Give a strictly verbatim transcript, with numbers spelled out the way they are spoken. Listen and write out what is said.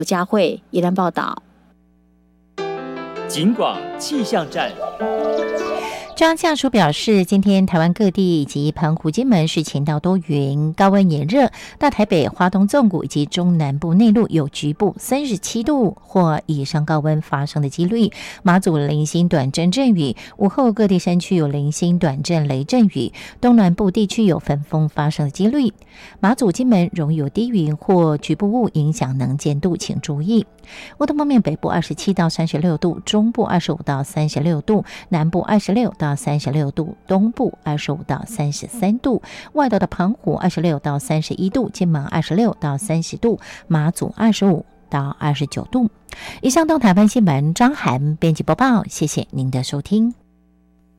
佳慧宜兰报道。 警广气象站。 中央气象署表示，今天台湾各地以及澎湖、金门是晴到多云，高温炎热，大台北、花东纵谷以及中南部内陆有局部三十七度或以上高温发生的几率。马祖零星短阵阵雨，午后各地山区有零星短阵雷阵雨，东南部地区有焚风发生的几率。马祖、金门容有低云或局部雾影响能见度，请注意。温度方面，北部二十七到三十六度，中部二十五到三十六度，南部二十六到三十六度，东部二十五到三十三度，外岛的澎湖二十六到三十一度，金门二十六到三十度，马祖二十五到二十九度。以上东台湾新闻，张涵编辑播报，谢谢您的收听。